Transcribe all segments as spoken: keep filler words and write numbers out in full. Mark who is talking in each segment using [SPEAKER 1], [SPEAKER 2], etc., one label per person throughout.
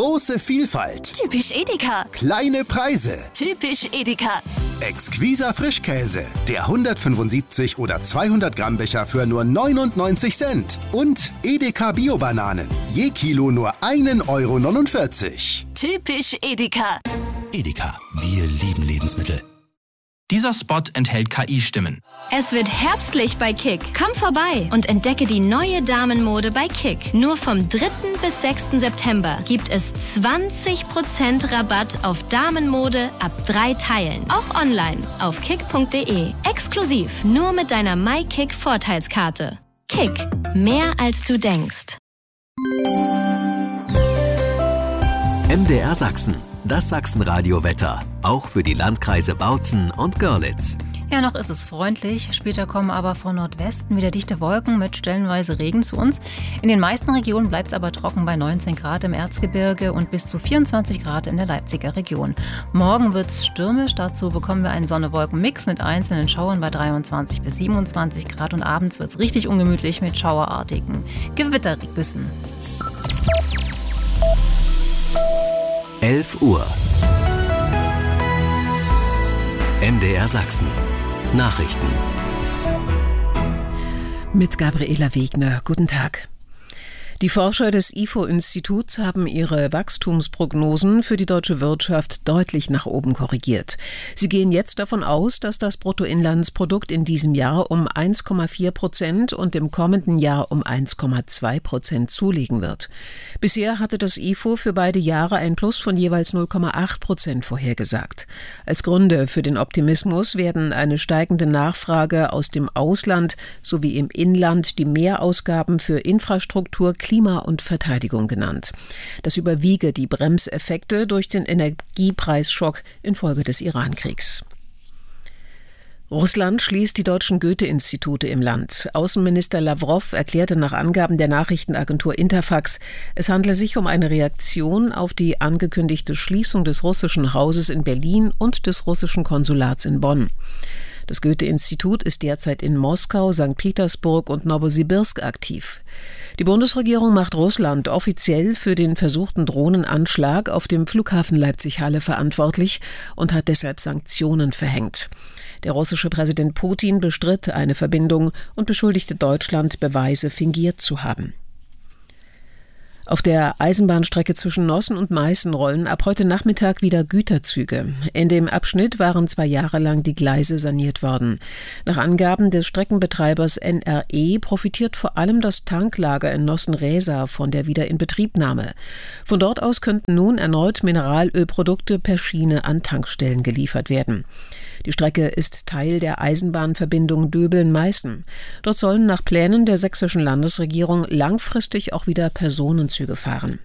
[SPEAKER 1] Große Vielfalt.
[SPEAKER 2] Typisch Edeka.
[SPEAKER 1] Kleine Preise.
[SPEAKER 2] Typisch Edeka.
[SPEAKER 1] Exquiser Frischkäse. Der hundertfünfundsiebzig oder zweihundert Gramm Becher für nur neunundneunzig Cent. Und Edeka Bio-Bananen. Je Kilo nur ein Euro neunundvierzig.
[SPEAKER 2] Typisch Edeka.
[SPEAKER 3] Edeka, wir lieben Lebensmittel.
[SPEAKER 4] Dieser Spot enthält K I-Stimmen.
[SPEAKER 5] Es wird herbstlich bei Kick. Komm vorbei und entdecke die neue Damenmode bei Kick. Nur vom dritten bis sechsten September gibt es zwanzig Prozent Rabatt auf Damenmode ab drei Teilen. Auch online auf kick punkt de. Exklusiv nur mit deiner MyKick Vorteilskarte. Kick. Mehr als du denkst.
[SPEAKER 6] M D R Sachsen. Das Sachsenradio-Wetter. Auch für die Landkreise Bautzen und Görlitz.
[SPEAKER 7] Ja, noch ist es freundlich. Später kommen aber von Nordwesten wieder dichte Wolken mit stellenweise Regen zu uns. In den meisten Regionen bleibt es aber trocken bei neunzehn Grad im Erzgebirge und bis zu vierundzwanzig Grad in der Leipziger Region. Morgen wird es stürmisch. Dazu bekommen wir einen Sonne-Wolken-Mix mit einzelnen Schauern bei dreiundzwanzig bis siebenundzwanzig Grad. Und abends wird es richtig ungemütlich mit schauerartigen Gewittergüssen.
[SPEAKER 6] elf Uhr. M D R Sachsen. Nachrichten.
[SPEAKER 8] Mit Gabriela Wegner. Guten Tag. Die Forscher des I F O-Instituts haben ihre Wachstumsprognosen für die deutsche Wirtschaft deutlich nach oben korrigiert. Sie gehen jetzt davon aus, dass das Bruttoinlandsprodukt in diesem Jahr um eins Komma vier Prozent und im kommenden Jahr um eins Komma zwei Prozent zulegen wird. Bisher hatte das I F O für beide Jahre ein Plus von jeweils null Komma acht Prozent vorhergesagt. Als Gründe für den Optimismus werden eine steigende Nachfrage aus dem Ausland sowie im Inland die Mehrausgaben für Infrastruktur, Klima und Verteidigung genannt. Das überwiege die Bremseffekte durch den Energiepreisschock infolge des Irankriegs. Russland schließt die deutschen Goethe-Institute im Land. Außenminister Lawrow erklärte nach Angaben der Nachrichtenagentur Interfax, es handle sich um eine Reaktion auf die angekündigte Schließung des russischen Hauses in Berlin und des russischen Konsulats in Bonn. Das Goethe-Institut ist derzeit in Moskau, Sankt Petersburg und Nowosibirsk aktiv. Die Bundesregierung macht Russland offiziell für den versuchten Drohnenanschlag auf dem Flughafen Leipzig-Halle verantwortlich und hat deshalb Sanktionen verhängt. Der russische Präsident Putin bestritt eine Verbindung und beschuldigte Deutschland, Beweise fingiert zu haben. Auf der Eisenbahnstrecke zwischen Nossen und Meißen rollen ab heute Nachmittag wieder Güterzüge. In dem Abschnitt waren zwei Jahre lang die Gleise saniert worden. Nach Angaben des Streckenbetreibers N R E profitiert vor allem das Tanklager in Nossen-Resa von der Wiederinbetriebnahme. Von dort aus könnten nun erneut Mineralölprodukte per Schiene an Tankstellen geliefert werden. Die Strecke ist Teil der Eisenbahnverbindung Döbeln-Meißen. Dort sollen nach Plänen der sächsischen Landesregierung langfristig auch wieder Personenzüge fahren.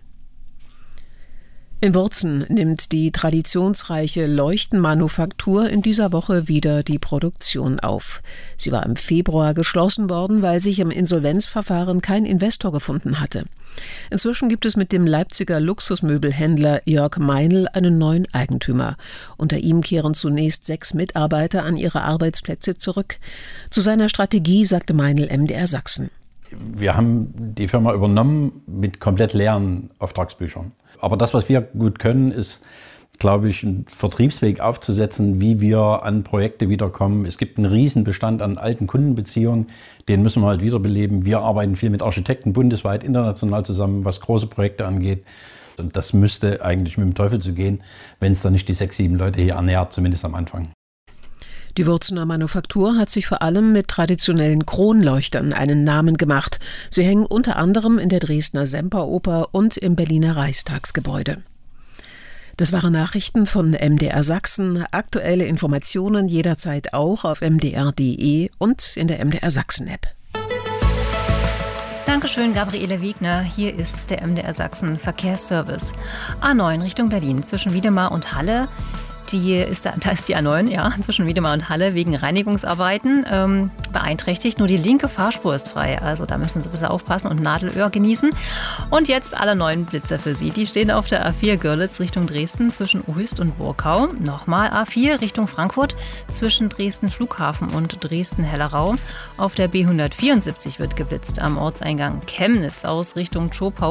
[SPEAKER 8] In Wurzen nimmt die traditionsreiche Leuchtenmanufaktur in dieser Woche wieder die Produktion auf. Sie war im Februar geschlossen worden, weil sich im Insolvenzverfahren kein Investor gefunden hatte. Inzwischen gibt es mit dem Leipziger Luxusmöbelhändler Jörg Meinl einen neuen Eigentümer. Unter ihm kehren zunächst sechs Mitarbeiter an ihre Arbeitsplätze zurück. Zu seiner Strategie sagte Meinl M D R Sachsen.
[SPEAKER 9] Wir haben die Firma übernommen mit komplett leeren Auftragsbüchern. Aber das, was wir gut können, ist, glaube ich, einen Vertriebsweg aufzusetzen, wie wir an Projekte wiederkommen. Es gibt einen riesen Bestand an alten Kundenbeziehungen, den müssen wir halt wiederbeleben. Wir arbeiten viel mit Architekten bundesweit, international zusammen, was große Projekte angeht. Und das müsste eigentlich mit dem Teufel zu gehen, wenn es dann nicht die sechs, sieben Leute hier ernährt, zumindest am Anfang.
[SPEAKER 8] Die Wurzener Manufaktur hat sich vor allem mit traditionellen Kronleuchtern einen Namen gemacht. Sie hängen unter anderem in der Dresdner Semperoper und im Berliner Reichstagsgebäude. Das waren Nachrichten von M D R Sachsen. Aktuelle Informationen jederzeit auch auf m d r punkt d e und in der M D R Sachsen-App.
[SPEAKER 7] Dankeschön, Gabriele Wegner. Hier ist der M D R Sachsen Verkehrsservice. A neun Richtung Berlin zwischen Wiedemar und Halle. Die ist da, da ist die A neun, ja, zwischen Wiedemar und Halle wegen Reinigungsarbeiten ähm, beeinträchtigt. Nur die linke Fahrspur ist frei, also da müssen Sie ein bisschen aufpassen und Nadelöhr genießen. Und jetzt alle neuen Blitzer für Sie. Die stehen auf der A vier Görlitz Richtung Dresden zwischen Uhüst und Burkau. Nochmal A vier Richtung Frankfurt zwischen Dresden Flughafen und Dresden-Hellerau. Auf der B hundertvierundsiebzig wird geblitzt am Ortseingang Chemnitz aus Richtung Zschopau.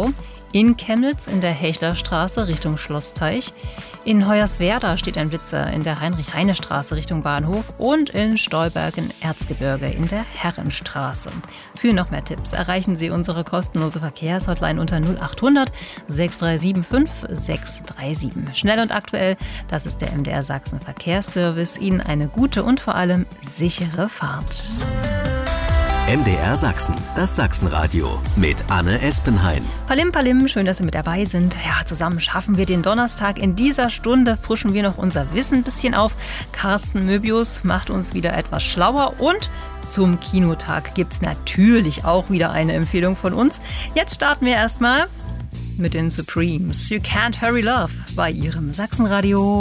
[SPEAKER 7] In Chemnitz in der Hechlerstraße Richtung Schlossteich. In Hoyerswerda steht ein Blitzer in der Heinrich-Heine-Straße Richtung Bahnhof und in Stolberg im Erzgebirge in der Herrenstraße. Für noch mehr Tipps erreichen Sie unsere kostenlose Verkehrshotline unter null acht hundert sechs drei sieben fünf sechs drei sieben. Schnell und aktuell, das ist der M D R Sachsen Verkehrsservice. Ihnen eine gute und vor allem sichere Fahrt.
[SPEAKER 6] M D R Sachsen, das Sachsenradio mit Anne Espenhain.
[SPEAKER 7] Palim, palim, schön, dass Sie mit dabei sind. Ja, zusammen schaffen wir den Donnerstag. In dieser Stunde frischen wir noch unser Wissen ein bisschen auf. Carsten Möbius macht uns wieder etwas schlauer und zum Kinotag gibt es natürlich auch wieder eine Empfehlung von uns. Jetzt starten wir erstmal mit den Supremes. You Can't Hurry Love bei Ihrem Sachsenradio.